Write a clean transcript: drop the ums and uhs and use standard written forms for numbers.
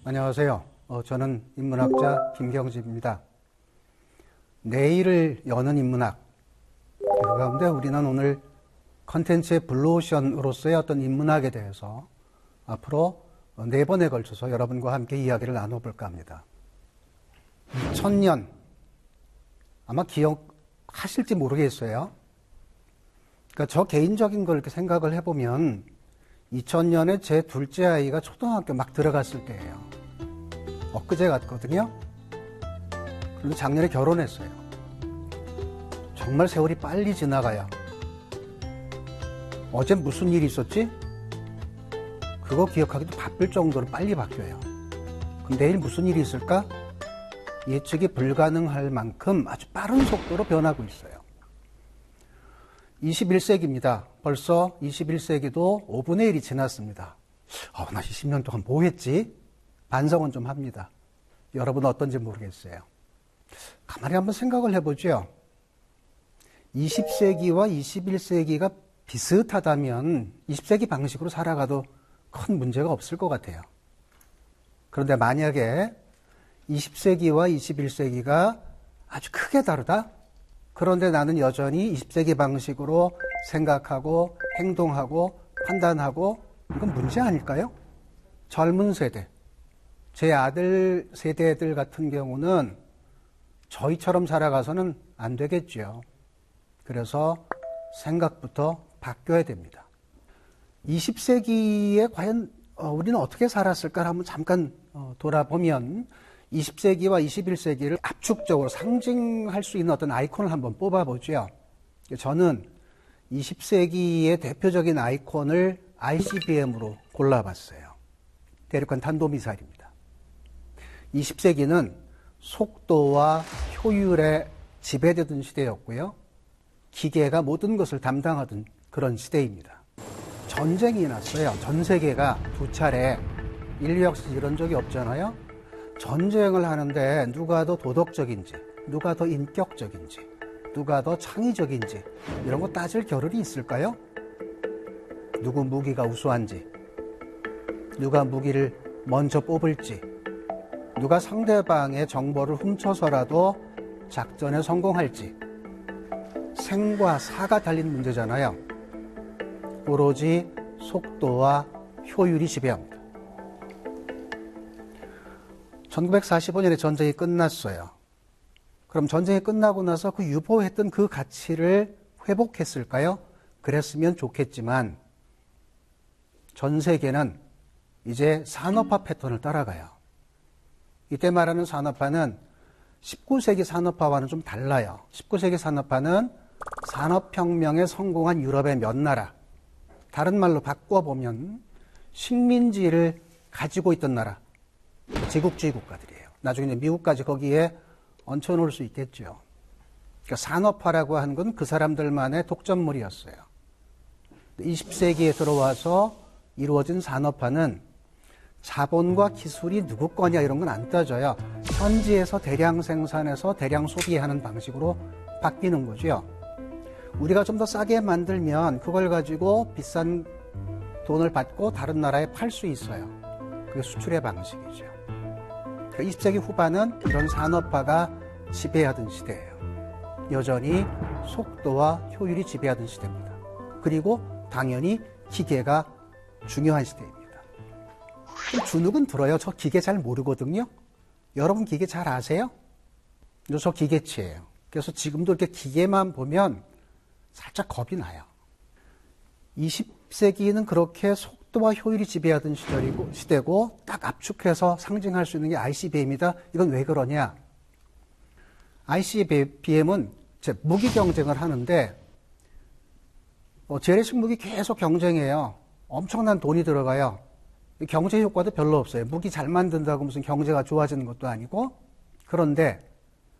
안녕하세요. 저는 인문학자 김경집입니다. 내일을 여는 인문학. 그 가운데 우리는 오늘 컨텐츠의 블루오션으로서의 어떤 인문학에 대해서 앞으로 4번에 걸쳐서 여러분과 함께 이야기를 나눠볼까 합니다. 2000년, 아마 기억하실지 모르겠어요. 그러니까 저 개인적인 걸 이렇게 생각을 해보면 2000년에 제 둘째 아이가 초등학교 막 들어갔을 때예요. 엊그제 같거든요. 그런데 작년에 결혼했어요. 정말 세월이 빨리 지나가요. 어제 무슨 일이 있었지? 그거 기억하기도 바쁠 정도로 빨리 바뀌어요. 그럼 내일 무슨 일이 있을까? 예측이 불가능할 만큼 아주 빠른 속도로 변하고 있어요. 21세기입니다. 벌써 21세기도 5분의 1이 지났습니다. 나 20년 동안 뭐 했지? 반성은 좀 합니다. 여러분 어떤지 모르겠어요. 가만히 한번 생각을 해보죠. 20세기와 21세기가 비슷하다면 20세기 방식으로 살아가도 큰 문제가 없을 것 같아요. 그런데 만약에 20세기와 21세기가 아주 크게 다르다? 그런데 나는 여전히 20세기 방식으로 생각하고 행동하고 판단하고 이건 문제 아닐까요? 젊은 세대, 제 아들 세대들 같은 경우는 저희처럼 살아가서는 안 되겠죠. 그래서 생각부터 바뀌어야 됩니다. 20세기에 과연 우리는 어떻게 살았을까 한번 잠깐 돌아보면 20세기와 21세기를 압축적으로 상징할 수 있는 어떤 아이콘을 한번 뽑아보죠. 저는 20세기의 대표적인 아이콘을 ICBM으로 골라봤어요. 대륙간 탄도미사일입니다. 20세기는 속도와 효율에 지배되던 시대였고요. 기계가 모든 것을 담당하던 그런 시대입니다. 전쟁이 났어요. 전 세계가 2차례. 인류 역사에서 이런 적이 없잖아요. 전쟁을 하는데 누가 더 도덕적인지, 누가 더 인격적인지, 누가 더 창의적인지 이런 거 따질 겨를이 있을까요? 누구 무기가 우수한지, 누가 무기를 먼저 뽑을지, 누가 상대방의 정보를 훔쳐서라도 작전에 성공할지 생과 사가 달린 문제잖아요. 오로지 속도와 효율이 지배합니다. 1945년에 전쟁이 끝났어요. 그럼 전쟁이 끝나고 나서 그 유보했던 그 가치를 회복했을까요? 그랬으면 좋겠지만 전 세계는 이제 산업화 패턴을 따라가요. 이때 말하는 산업화는 19세기 산업화와는 좀 달라요. 19세기 산업화는 산업혁명에 성공한 유럽의 몇 나라, 다른 말로 바꿔보면 식민지를 가지고 있던 나라, 제국주의 국가들이에요. 나중에 미국까지 거기에 얹혀놓을 수 있겠죠. 그러니까 산업화라고 하는 건 그 사람들만의 독점물이었어요. 20세기에 들어와서 이루어진 산업화는 자본과 기술이 누구 거냐 이런 건 안 따져요. 현지에서 대량 생산해서 대량 소비하는 방식으로 바뀌는 거죠. 우리가 좀 더 싸게 만들면 그걸 가지고 비싼 돈을 받고 다른 나라에 팔 수 있어요. 그게 수출의 방식이죠. 20세기 후반은 이런 산업화가 지배하던 시대예요. 여전히 속도와 효율이 지배하던 시대입니다. 그리고 당연히 기계가 중요한 시대입니다. 좀 주눅은 들어요. 저 기계 잘 모르거든요. 여러분 기계 잘 아세요? 저 기계치예요. 그래서 지금도 이렇게 기계만 보면 살짝 겁이 나요. 20세기는 그렇게 속도와 효율이 지배하던 시대고 딱 압축해서 상징할 수 있는 게 ICBM이다. 이건 왜 그러냐? ICBM은 무기 경쟁을 하는데 재래식 무기 계속 경쟁해요. 엄청난 돈이 들어가요. 경제 효과도 별로 없어요. 무기 잘 만든다고 무슨 경제가 좋아지는 것도 아니고. 그런데